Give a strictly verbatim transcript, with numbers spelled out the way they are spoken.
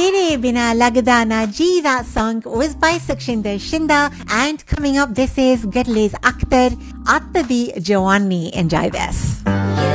Tere Bina Lagda Na Ji, that song was by Sukshinder Shinda. And coming up, this is Gadle's Akhtar, Attabi Jawani. Enjoy this.